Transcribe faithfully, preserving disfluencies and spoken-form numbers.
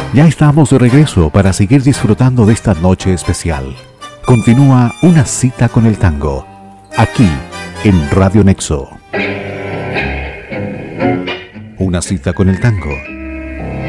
Ya estamos de regreso para seguir disfrutando de esta noche especial. Continúa Una cita con el tango, aquí en Radio Nexo. Una cita con el tango